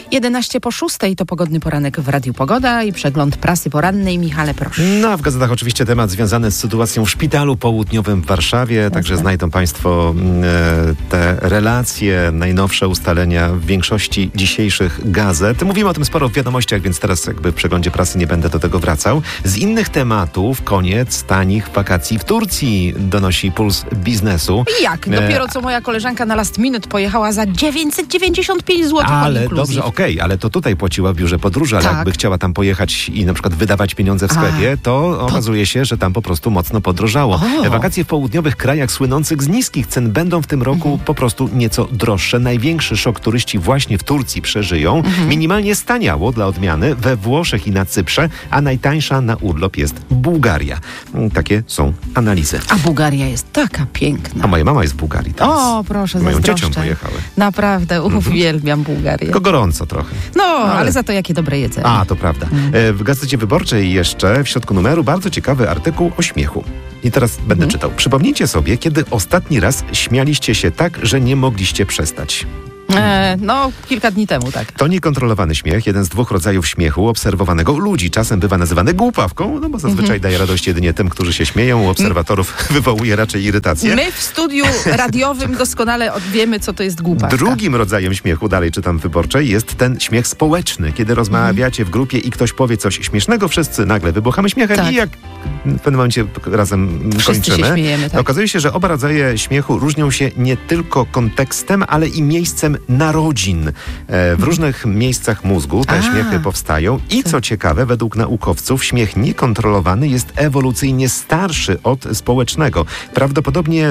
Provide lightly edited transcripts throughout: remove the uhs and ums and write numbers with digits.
11:06 to pogodny poranek w Radiu Pogoda i przegląd prasy porannej. Michale, proszę. No, a w gazetach oczywiście temat związany z sytuacją w Szpitalu Południowym w Warszawie. Także znajdą Państwo te relacje, najnowsze ustalenia w większości dzisiejszych gazet. Mówimy o tym sporo w wiadomościach, więc teraz jakby w przeglądzie prasy nie będę do tego wracał. Z innych tematów koniec tanich wakacji w Turcji, donosi Puls Biznesu. Jak? Dopiero co moja koleżanka na last minute pojechała za 995 zł. Ale dobrze, okej, ale to tutaj płaciła w biurze podróży, ale jakby chciała tam pojechać i na przykład wydawać pieniądze w sklepie, to okazuje się, że tam po prostu mocno podrożało. Wakacje w południowych krajach słynących z niskich cen będą w tym roku po prostu nieco droższe. Największy szok turyści właśnie w Turcji przeżyją. Minimalnie staniało dla odmiany we Włoszech i na Cyprze, a najtańsza na urlop jest Bułgaria. Takie są analizy. A Bułgaria jest taka piękna. A moja mama jest z Bułgarii teraz. O, proszę, moją zazdroszczę. ciocią pojechały. Naprawdę, uwielbiam Bułgarię. Tylko gorąco trochę. No, ale za to jakie dobre jedzenie. A, to prawda. W Gazecie Wyborczej jeszcze w środku numeru bardzo ciekawy artykuł o śmiechu. I teraz będę czytał. Przypomnijcie sobie, kiedy ostatni raz śmialiście się tak, że nie mogliście przestać. No, kilka dni temu, tak. To niekontrolowany śmiech, jeden z dwóch rodzajów śmiechu obserwowanego u ludzi. Czasem bywa nazywany głupawką, no bo zazwyczaj daje radość jedynie tym, którzy się śmieją. U obserwatorów wywołuje raczej irytację. My w studiu radiowym doskonale wiemy, co to jest głupawka. Drugim rodzajem śmiechu, dalej czytam w Wyborczej, jest ten śmiech społeczny. Kiedy rozmawiacie w grupie i ktoś powie coś śmiesznego, wszyscy nagle wybuchamy śmiechem i jak w pewnym momencie razem kończymy. Się śmiejemy, tak. Okazuje się, że oba rodzaje śmiechu różnią się nie tylko kontekstem, ale i miejscem narodzin. W różnych miejscach mózgu te śmiechy powstają i co ciekawe, według naukowców śmiech niekontrolowany jest ewolucyjnie starszy od społecznego. Prawdopodobnie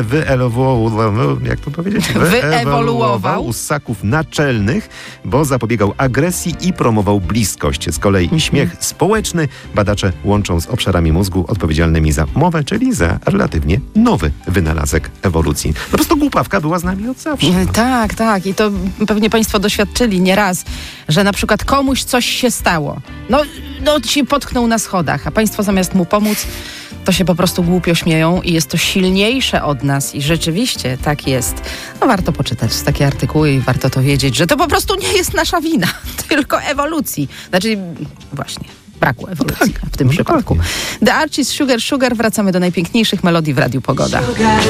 wyewoluował u ssaków naczelnych, bo zapobiegał agresji i promował bliskość. Z kolei śmiech społeczny badacze łączą z obszarami mózgu odpowiedzialnymi za mowę, czyli za relatywnie nowy wynalazek ewolucji. Po prostu głupawka była z nami od zawsze. Tak, tak. I to pewnie Państwo doświadczyli nieraz, że na przykład komuś coś się stało. No się potknął na schodach, a Państwo zamiast mu pomóc, to się po prostu głupio śmieją i jest to silniejsze od nas i rzeczywiście tak jest. No warto poczytać takie artykuły i warto to wiedzieć, że to po prostu nie jest nasza wina, tylko ewolucji. Znaczy właśnie braku ewolucji w tym przypadku. The Archies, Sugar, Sugar. Wracamy do najpiękniejszych melodii w Radiu Pogoda.